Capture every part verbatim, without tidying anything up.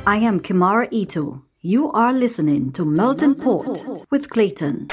I am Kimara Ito. You are listening to Melton Port with Clayton.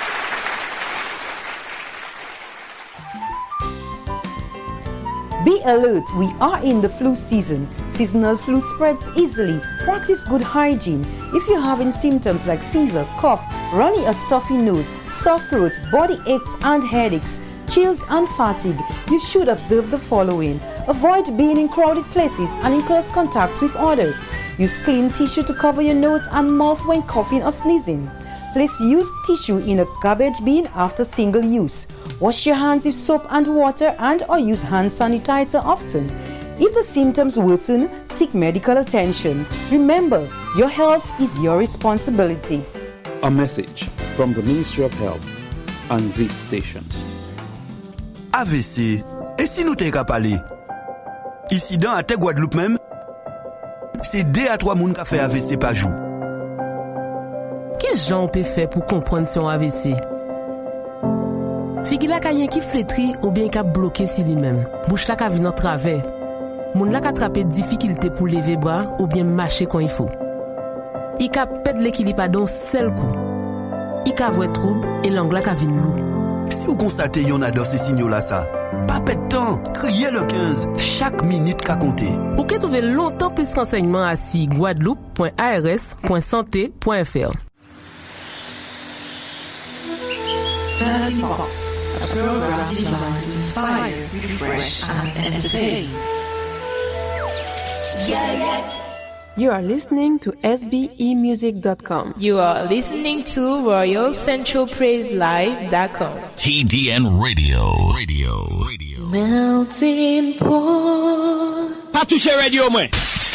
Be alert, we are in the flu season. Seasonal flu spreads easily. Practice good hygiene. If you're having symptoms like fever, cough, runny or stuffy nose, sore throat, body aches and headaches, chills and fatigue, you should observe the following. Avoid being in crowded places and in close contact with others. Use clean tissue to cover your nose and mouth when coughing or sneezing. Place used tissue in a garbage bin after single use. Wash your hands with soap and water and or use hand sanitizer often. If the symptoms worsen, seek medical attention. Remember, your health is your responsibility. A message from the Ministry of Health and this station. A V C, et si nous t'en qu'à parler? Ici dans à te Guadeloupe même, c'est deux à trois moun qui fait A V C par jour. Qui j'en peut faire pour comprendre son A V C? Figi la kayen qui flétri ou bien qui bloqué si lui-même. Bouche la ka vin en travers. Moun la ka attraper difficulté pour lever bras ou bien marcher quand il faut. Il ka perdre l'équilibre d'un seul coup. Il ka voit trouble et langue la ka vin lourd. Si vous constatez yon a dans ces signaux là ça, pas perdre de temps, criez le quinze, chaque minute qu'a compter. Ou que trouver longtemps plus renseignements à si guadeloupe point a r s point santé point f r. Dirty Pot, a program designed to inspire, refresh, and entertain. Yeah, yeah. You are listening to S B E music dot com. You are listening to Royal Central Praise Live dot com. T D N Radio. Radio. Radio. Melting Pot. Pas touché radio, moi.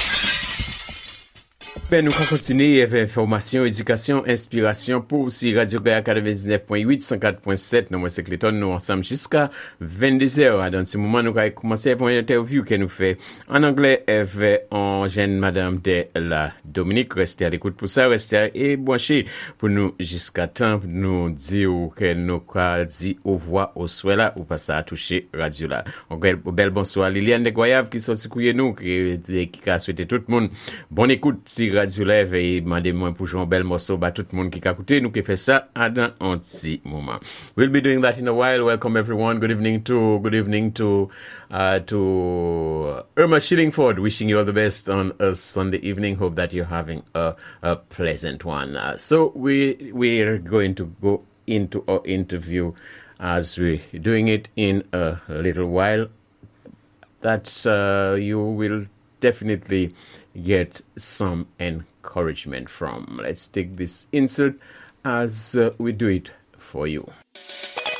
Ben, nous continuons avec information, éducation, inspiration pour si Radio Gaya quatre-vingt-dix-neuf point huit, cent quatre point sept. Nous, moi, c'est Clayton, nous ensemble jusqu'à vingt-deux heures. Dans ce moment, nous allons commencer avec une interview que nous fait en anglais avec une jeune madame de la Dominique. Restez à l'écoute pour ça, restez et branchez pour nous jusqu'à temps, nous dire que nous avons dit au revoir au soir là, ou pas ça a touché radio là. On bel bonsoir Liliane de Goyave qui sont secouée nous, qui, qui a souhaité tout le monde bonne écoute si Radio Lève et demandez-moi pour jouer un bel morceau bah tout le monde qui a écouté nous qui fait ça dans un petit moment. We'll be doing that in a while. Welcome everyone. Good evening to good evening to uh, to Irma Shillingford. Wishing you all the best on a Sunday evening. Hope that you're having a a pleasant one. Uh, so we we're going to go into our interview as we're doing it in a little while. That uh, you will definitely get some encouragement from. Let's take this insert as uh, we do it for you.